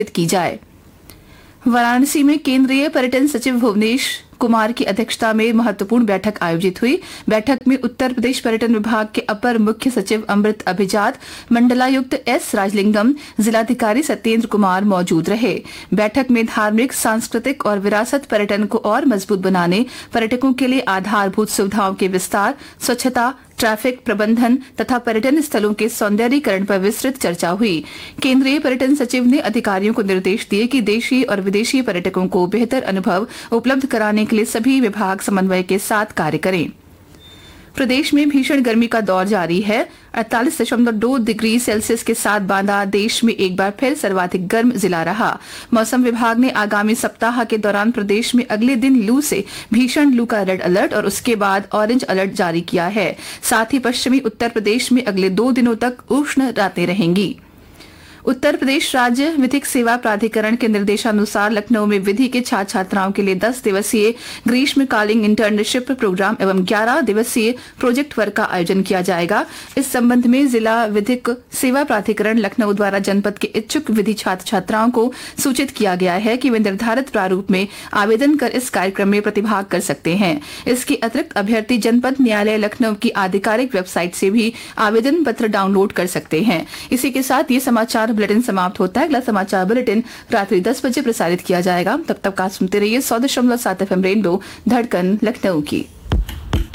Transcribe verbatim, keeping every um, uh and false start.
की जाए। वाराणसी में केंद्रीय पर्यटन सचिव भुवनेश कुमार की अध्यक्षता में महत्वपूर्ण बैठक आयोजित हुई। बैठक में उत्तर प्रदेश पर्यटन विभाग के अपर मुख्य सचिव अमृत अभिजात, मंडलायुक्त एस राजलिंगम, जिलाधिकारी सत्येंद्र कुमार मौजूद रहे। बैठक में धार्मिक, सांस्कृतिक और विरासत पर्यटन को और मजबूत बनाने, पर्यटकों के लिए आधारभूत सुविधाओं के विस्तार, स्वच्छता, ट्रैफिक प्रबंधन तथा पर्यटन स्थलों के सौंदर्यीकरण पर विस्तृत चर्चा हुई। केंद्रीय पर्यटन सचिव ने अधिकारियों को निर्देश दिए कि देशी और विदेशी पर्यटकों को बेहतर अनुभव उपलब्ध कराने के लिए सभी विभाग समन्वय के साथ कार्य करें। प्रदेश में भीषण गर्मी का दौर जारी है। अड़तालीस दशमलव दो डिग्री सेल्सियस के साथ बांदा देश में एक बार फिर सर्वाधिक गर्म जिला रहा। मौसम विभाग ने आगामी सप्ताह के दौरान प्रदेश में अगले दिन लू से भीषण लू का रेड अलर्ट और उसके बाद ऑरेंज अलर्ट जारी किया है। साथ ही पश्चिमी उत्तर प्रदेश में अगले दो दिनों तक उष्ण रातें रहेंगी। उत्तर प्रदेश राज्य विधिक सेवा प्राधिकरण के निर्देशानुसार लखनऊ में विधि के छात्र छात्राओं के लिए दस दिवसीय ग्रीष्मकालीन इंटर्नशिप प्रोग्राम एवं ग्यारह दिवसीय प्रोजेक्ट वर्क का आयोजन किया जाएगा। इस संबंध में जिला विधिक सेवा प्राधिकरण लखनऊ द्वारा जनपद के इच्छुक विधि छात्र छात्राओं को सूचित किया गया है कि वे निर्धारित प्रारूप में आवेदन कर इस कार्यक्रम में प्रतिभाग कर सकते हैं। इसके अतिरिक्त अभ्यर्थी जनपद न्यायालय लखनऊ की आधिकारिक वेबसाइट से भी आवेदन पत्र डाउनलोड कर सकते हैं। इसी के साथ ये समाचार बुलेटिन समाप्त होता है। अगला समाचार बुलेटिन रात्रि दस बजे प्रसारित किया जाएगा। तब तक आप सुनते रहिए सौ दशमलव सात एफ एम रेनबो धड़कन लखनऊ की।